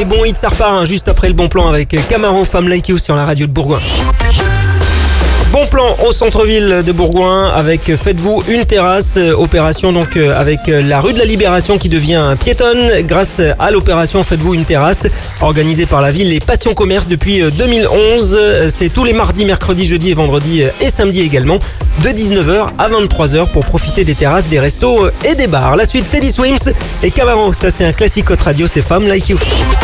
les bons hits, ça repart juste après le bon plan avec Camaro, Femme Like You sur la radio de Bourgoin. Bon plan au centre-ville de Bourgoin avec Faites-vous une terrasse, opération donc avec la rue de la Libération qui devient piétonne grâce à l'opération Faites-vous une terrasse organisée par la ville et Passion Commerce depuis 2011. C'est tous les mardis, mercredis, jeudis et vendredis et samedis également de 19h à 23h pour profiter des terrasses, des restos et des bars. La suite Teddy Swims et Camaro, ça c'est un classique haute radio, c'est Femme Like You.